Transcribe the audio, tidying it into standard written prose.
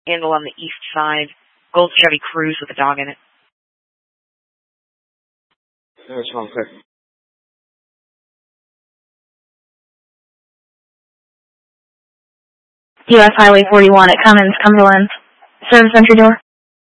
handle on the east side. Gold Chevy Cruze with a dog in it. That's all good. U.S. Highway 41 at Cummins, Cumberland. Service entry door.